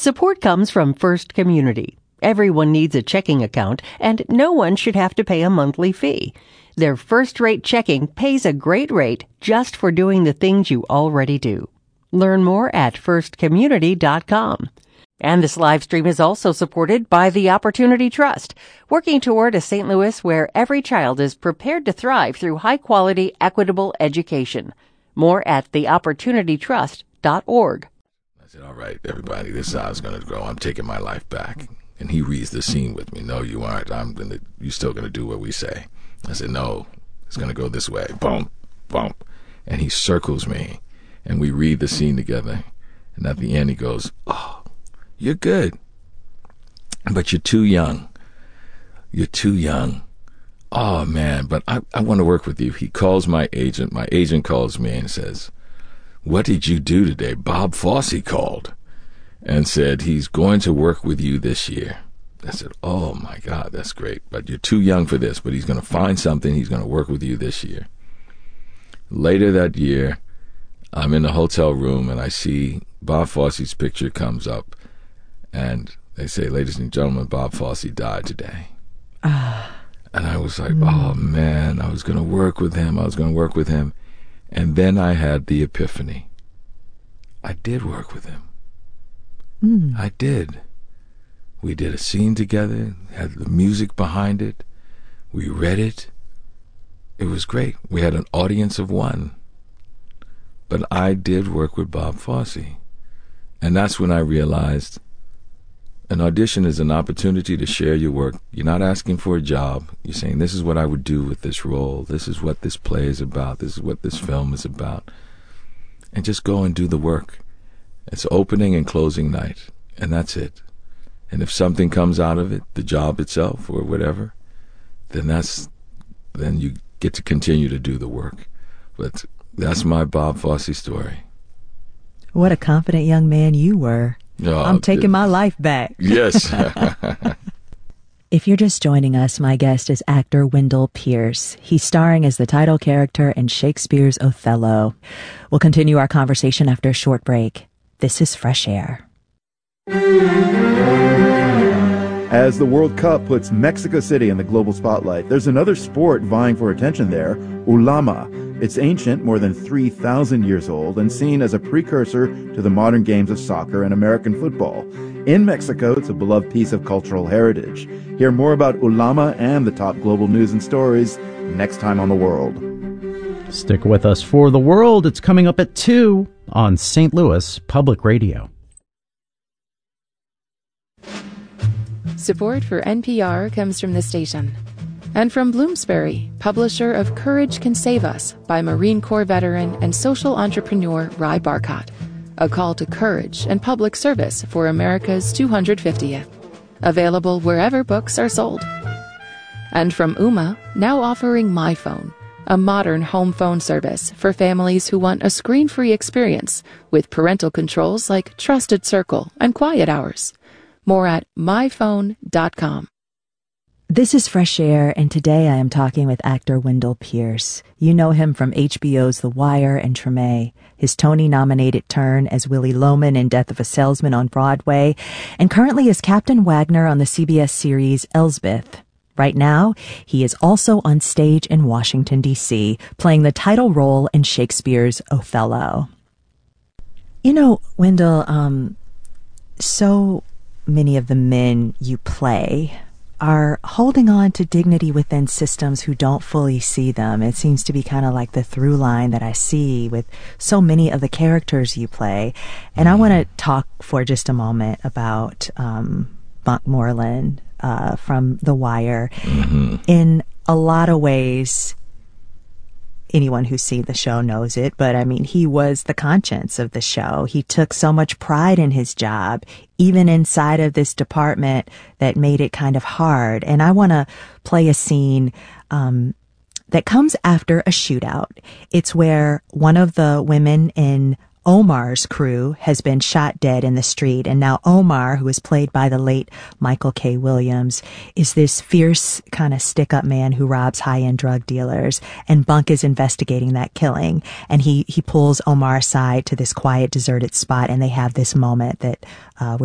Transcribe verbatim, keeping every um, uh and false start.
Support comes from First Community. Everyone needs a checking account, and no one should have to pay a monthly fee. Their first-rate checking pays a great rate just for doing the things you already do. Learn more at first community dot com. And this live stream is also supported by the Opportunity Trust, working toward a Saint Louis where every child is prepared to thrive through high-quality, equitable education. More at the opportunity trust dot org. I said, all right, everybody, this is how it's going to go. I'm taking my life back. And he reads the scene with me. No, you aren't. I'm gonna. You're still going to do what we say. I said, no, it's going to go this way. Boom, boom. And he circles me, and we read the scene together. And at the end, he goes, oh, you're good, but you're too young. You're too young. Oh, man, but I, I want to work with you. He calls my agent. My agent calls me and says, what did you do today? Bob Fosse called and said he's going to work with you this year. I said, oh, my God, that's great. But you're too young for this, but he's going to find something. He's going to work with you this year. Later that year, I'm in the hotel room, and I see Bob Fosse's picture comes up, and they say, ladies and gentlemen, Bob Fosse died today. Ah. And I was like, mm. oh, man, I was going to work with him. I was going to work with him. And then I had the epiphany. I did work with him. Mm. I did. We did a scene together, had the music behind it. We read it. It was great. We had an audience of one. But I did work with Bob Fosse. And that's when I realized an audition is an opportunity to share your work. You're not asking for a job. You're saying, this is what I would do with this role. This is what this play is about. This is what this film is about. And just go and do the work. It's opening and closing night. And that's it. And if something comes out of it, the job itself or whatever, then that's, then you get to continue to do the work. But that's my Bob Fosse story. What a confident young man you were. Oh, I'm taking my life back. Yes. If you're just joining us, my guest is actor Wendell Pierce. He's starring as the title character in Shakespeare's Othello. We'll continue our conversation after a short break. This is Fresh Air. As the World Cup puts Mexico City in the global spotlight, there's another sport vying for attention there, ulama. It's ancient, more than three thousand years old, and seen as a precursor to the modern games of soccer and American football. In Mexico, it's a beloved piece of cultural heritage. Hear more about ulama and the top global news and stories next time on The World. Stick with us for The World. It's coming up at two on Saint Louis Public Radio. Support for N P R comes from the station and from Bloomsbury, publisher of Courage Can Save Us by Marine Corps veteran and social entrepreneur Ry Barcott, a call to courage and public service for America's two hundred fiftieth. Available wherever books are sold. And from Ooma, now offering MyPhone, a modern home phone service for families who want a screen-free experience with parental controls like Trusted Circle and Quiet Hours. More at my phone dot com. This is Fresh Air, and today I am talking with actor Wendell Pierce. You know him from H B O's The Wire and Treme, his Tony-nominated turn as Willie Loman in Death of a Salesman on Broadway, and currently as Captain Wagner on the C B S series Elsbeth. Right now, he is also on stage in Washington, D C, playing the title role in Shakespeare's Othello. You know, Wendell, um, so many of the men you play are holding on to dignity within systems who don't fully see them. It seems to be kind of like the through line that I see with so many of the characters you play. And I want to talk for just a moment about um, Monk Moreland uh, from The Wire. Mm-hmm. In a lot of ways, anyone who's seen the show knows it, but I mean, he was the conscience of the show. He took so much pride in his job, even inside of this department that made it kind of hard. And I want to play a scene um, that comes after a shootout. It's where one of the women in Omar's crew has been shot dead in the street, and now Omar, who is played by the late Michael K. Williams, is this fierce kind of stick-up man who robs high-end drug dealers, and Bunk is investigating that killing, and he he pulls Omar aside to this quiet, deserted spot, and they have this moment that uh,